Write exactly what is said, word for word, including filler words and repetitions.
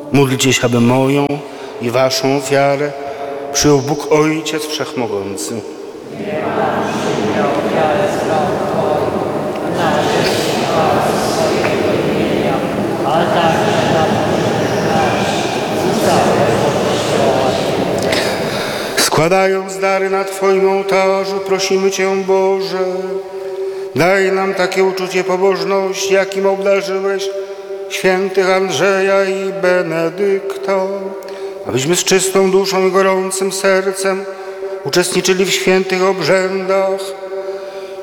Módlcie się, aby moją i waszą ofiarę przyjął Bóg Ojciec Wszechmogący. Nie ma przyjmie ofiarę z rąk Twoich, na rzecz swojego imienia, a także na nasz i całego Kościoła. Składając dary na Twoim ołtarzu, prosimy Cię, Boże, daj nam takie uczucie pobożności, jakim obdarzyłeś świętych Andrzeja i Benedykta, abyśmy z czystą duszą i gorącym sercem uczestniczyli w świętych obrzędach